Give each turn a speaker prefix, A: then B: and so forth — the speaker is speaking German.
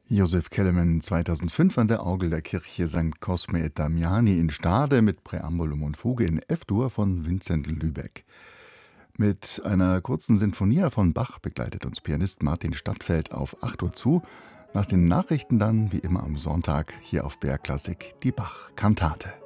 A: Josef Kellermann 2005 an der Orgel der Kirche St. Cosme et Damiani in Stade mit Präambulum und Fuge in F-Dur von Vincent Lübeck. Mit einer kurzen Sinfonia von Bach begleitet uns Pianist Martin Stadtfeld auf 8 Uhr zu. Nach den Nachrichten dann, wie immer am Sonntag, hier auf BR Klassik, die Bach-Kantate.